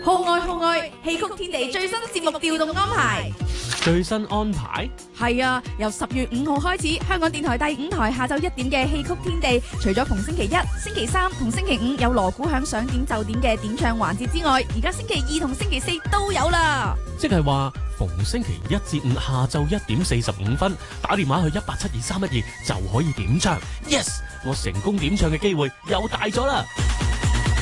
號外號外，戲曲天地最新節目調動安排。 最新安排係啊，由10月5號開始，香港電台第5台下晝1點嘅戲曲天地，除咗逢星期一、星期三同星期五有鑼鼓響想點就點嘅點唱環節之外，而家星期2同星期4都有啦。 即係話逢星期一至五下晝1點45分，打電話去1872312就可以點唱。Yes， 我成功點唱嘅機會又大咗啦！